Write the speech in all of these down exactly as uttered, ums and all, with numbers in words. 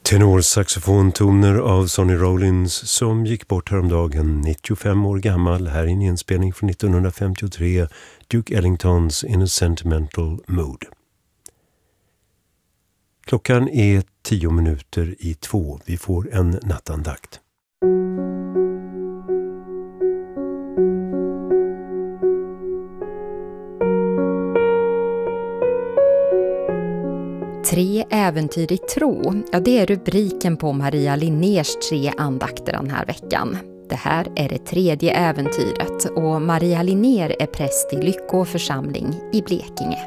Tenorsaxofontoner av Sonny Rollins som gick bort häromdagen, nittiofem år gammal, här i en inspelning från nittonhundrafemtiotre, Duke Ellingtons In a Sentimental Mood. Klockan är tio minuter i två. Vi får en nattandakt. Tre äventyr i tro, ja det är rubriken på Maria Linnés tre andakter den här veckan. Det här är det tredje äventyret och Maria Linnér är präst i Lyckå församling i Blekinge.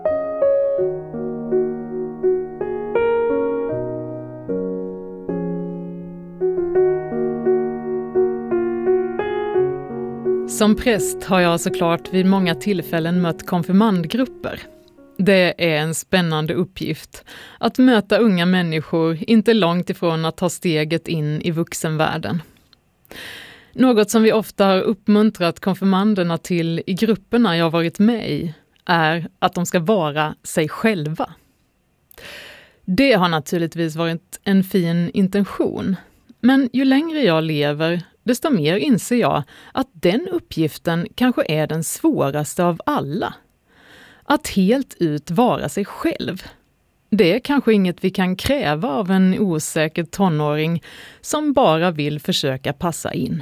Som präst har jag såklart vid många tillfällen mött konfirmandgrupper. Det är en spännande uppgift att möta unga människor inte långt ifrån att ta steget in i vuxenvärlden. Något som vi ofta har uppmuntrat konfirmanderna till i grupperna jag varit med i är att de ska vara sig själva. Det har naturligtvis varit en fin intention, men ju längre jag lever desto mer inser jag att den uppgiften kanske är den svåraste av alla. Att helt ut vara sig själv. Det är kanske inget vi kan kräva av en osäker tonåring som bara vill försöka passa in.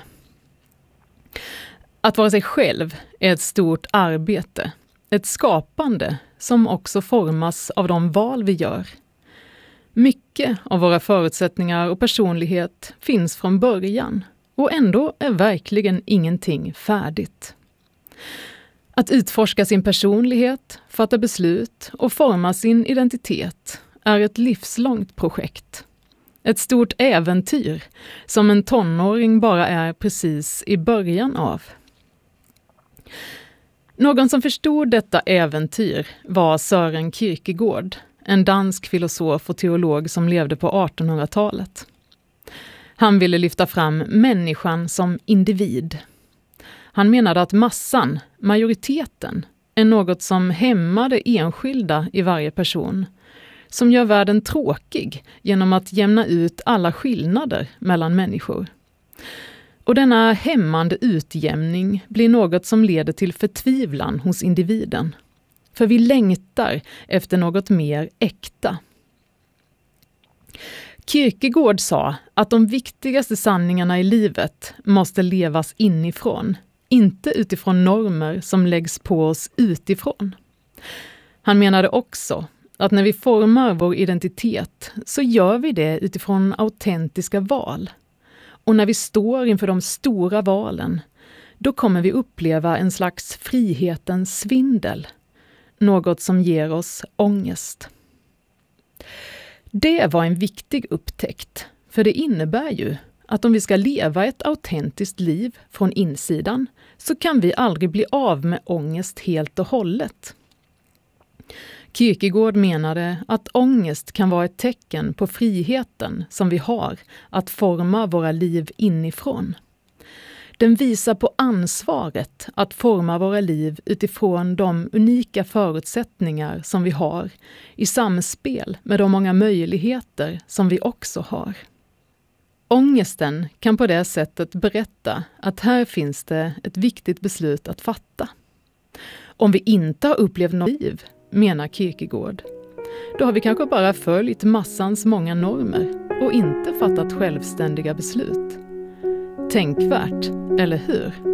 Att vara sig själv är ett stort arbete. Ett skapande som också formas av de val vi gör. Mycket av våra förutsättningar och personlighet finns från början. Och ändå är verkligen ingenting färdigt. Att utforska sin personlighet, fatta beslut och forma sin identitet är ett livslångt projekt. Ett stort äventyr som en tonåring bara är precis i början av. Någon som förstod detta äventyr var Søren Kierkegaard, en dansk filosof och teolog som levde på artonhundratalet. Han ville lyfta fram människan som individ. Han menade att massan, majoriteten, är något som hämmar det enskilda i varje person. Som gör världen tråkig genom att jämna ut alla skillnader mellan människor. Och denna hämmande utjämning blir något som leder till förtvivlan hos individen. För vi längtar efter något mer äkta. Kierkegaard sa att de viktigaste sanningarna i livet måste levas inifrån, inte utifrån normer som läggs på oss utifrån. Han menade också att när vi formar vår identitet så gör vi det utifrån autentiska val. Och när vi står inför de stora valen, då kommer vi uppleva en slags frihetens svindel, något som ger oss ångest. Det var en viktig upptäckt, för det innebär ju att om vi ska leva ett autentiskt liv från insidan så kan vi aldrig bli av med ångest helt och hållet. Kierkegaard menade att ångest kan vara ett tecken på friheten som vi har att forma våra liv inifrån. Den visar på ansvaret att forma våra liv utifrån de unika förutsättningar som vi har i samspel med de många möjligheter som vi också har. Ångesten kan på det sättet berätta att här finns det ett viktigt beslut att fatta. Om vi inte har upplevt något liv, menar Kierkegaard, då har vi kanske bara följt massans många normer och inte fattat självständiga beslut. Tänkvärt, eller hur?